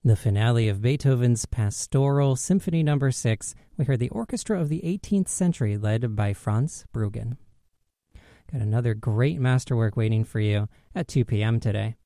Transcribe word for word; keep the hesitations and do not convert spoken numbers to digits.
The finale of Beethoven's Pastoral Symphony Number six, we heard the orchestra of the eighteenth century led by Franz Bruggen. Got another great masterwork waiting for you at two p.m. today.